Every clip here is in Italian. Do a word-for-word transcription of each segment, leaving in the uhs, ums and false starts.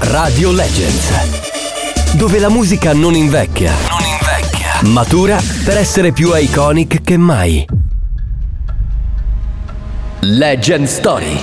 Radio Legends, dove la musica non invecchia, non invecchia, matura per essere più iconic che mai. Legend Story.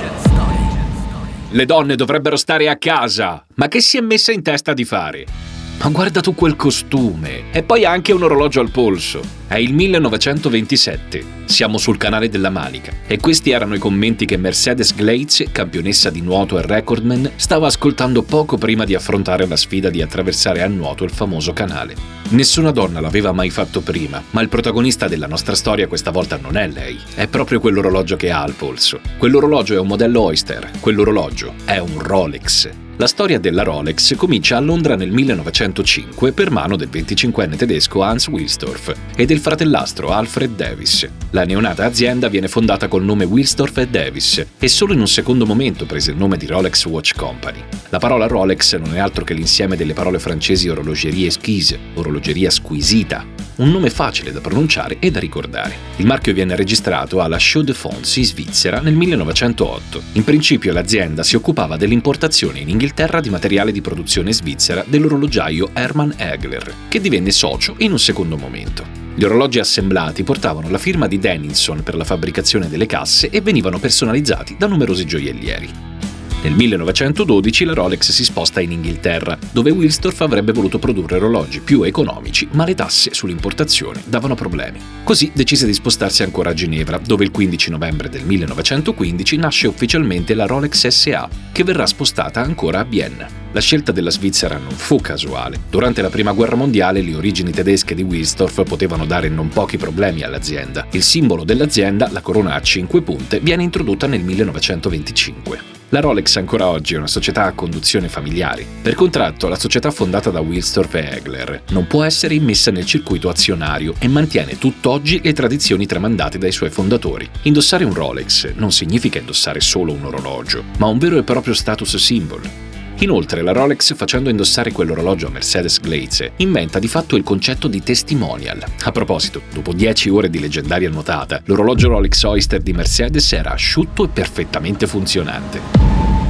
Le donne dovrebbero stare a casa, ma che si è messa in testa di fare? Ma guarda tu quel costume, e poi anche un orologio al polso. È il millenovecentoventisette, siamo sul canale della Manica, e questi erano i commenti che Mercedes Gleitze, campionessa di nuoto e recordman, stava ascoltando poco prima di affrontare la sfida di attraversare a nuoto il famoso canale. Nessuna donna l'aveva mai fatto prima, ma il protagonista della nostra storia questa volta non è lei, è proprio quell'orologio che ha al polso. Quell'orologio è un modello Oyster, quell'orologio è un Rolex. La storia della Rolex comincia a Londra nel millenovecentocinque per mano del venticinquenne tedesco Hans Wilsdorf e del fratellastro Alfred Davis. La neonata azienda viene fondata col nome Wilsdorf e Davis e solo in un secondo momento prese il nome di Rolex Watch Company. La parola Rolex non è altro che l'insieme delle parole francesi orologerie esquise, orologeria squisita, un nome facile da pronunciare e da ricordare. Il marchio viene registrato alla Chaux de Fonds in Svizzera nel millenovecentootto. In principio l'azienda si occupava dell'importazione in Inghilterra di materiale di produzione svizzera dell'orologiaio Hermann Egler, che divenne socio in un secondo momento. Gli orologi assemblati portavano la firma di Denilson per la fabbricazione delle casse e venivano personalizzati da numerosi gioiellieri. Nel millenovecentododici la Rolex si sposta in Inghilterra, dove Wilsdorf avrebbe voluto produrre orologi più economici, ma le tasse sull'importazione davano problemi. Così decise di spostarsi ancora a Ginevra, dove il quindici novembre del millenovecentoquindici nasce ufficialmente la Rolex S A, che verrà spostata ancora a Vienna. La scelta della Svizzera non fu casuale. Durante la Prima Guerra Mondiale le origini tedesche di Wilsdorf potevano dare non pochi problemi all'azienda. Il simbolo dell'azienda, la corona a cinque punte, viene introdotta nel millenovecentoventicinque. La Rolex ancora oggi è una società a conduzione familiare. Per contratto, la società fondata da Wilsdorf e Egler non può essere immessa nel circuito azionario e mantiene tutt'oggi le tradizioni tramandate dai suoi fondatori. Indossare un Rolex non significa indossare solo un orologio, ma un vero e proprio status symbol. Inoltre, la Rolex, facendo indossare quell'orologio a Mercedes Gleitze, inventa di fatto il concetto di testimonial. A proposito, dopo dieci ore di leggendaria nuotata, l'orologio Rolex Oyster di Mercedes era asciutto e perfettamente funzionante.